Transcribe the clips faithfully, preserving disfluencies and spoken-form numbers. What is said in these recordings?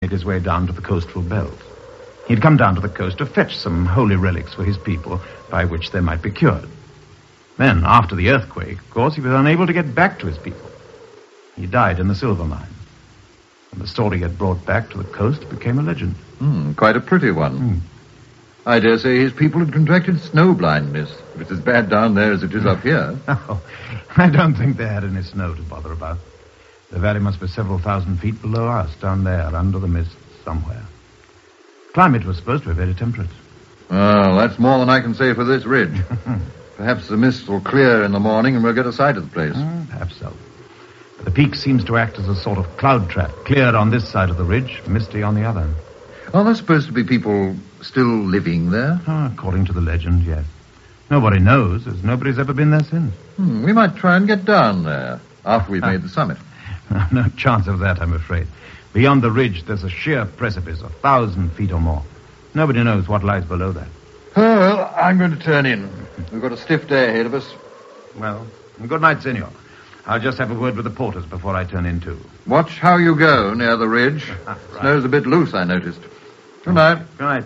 made his way down to the coastal belt. He'd come down to the coast to fetch some holy relics for his people by which they might be cured. Then, after the earthquake, of course, he was unable to get back to his people. He died in the silver mine. And the story he had brought back to the coast became a legend. Mm, quite a pretty one. Mm. I dare say his people had contracted snow blindness, if it's as bad down there as it is up here. Oh, I don't think they had any snow to bother about. The valley must be several thousand feet below us, down there, under the mist, somewhere. Climate was supposed to be very temperate. Well, that's more than I can say for this ridge. Perhaps the mist will clear in the morning and we'll get a sight of the place. Mm, perhaps so. But the peak seems to act as a sort of cloud trap, clear on this side of the ridge, misty on the other. Are there supposed to be people still living there? Oh, according to the legend, yes. Nobody knows, as nobody's ever been there since. Hmm, we might try and get down there after we've made the summit. No chance of that, I'm afraid. Beyond the ridge, there's a sheer precipice, a thousand feet or more. Nobody knows what lies below that. Oh, well, I'm going to turn in. We've got a stiff day ahead of us. Well, good night, senor. I'll just have a word with the porters before I turn in, too. Watch how you go near the ridge. Right. Snow's a bit loose, I noticed. Good night. Good night.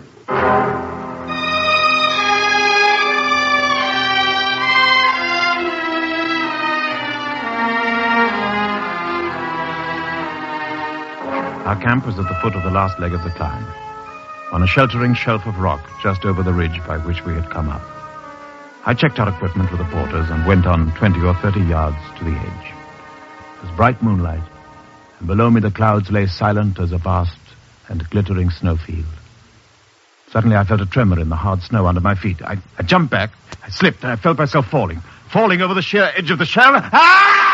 Our camp was at the foot of the last leg of the climb, on a sheltering shelf of rock just over the ridge by which we had come up. I checked our equipment with the porters and went on twenty or thirty yards to the edge. It was bright moonlight, and below me the clouds lay silent as a vast and glittering snowfield. Suddenly I felt a tremor in the hard snow under my feet. I, I jumped back, I slipped, and I felt myself falling, falling over the sheer edge of the shell. Ah!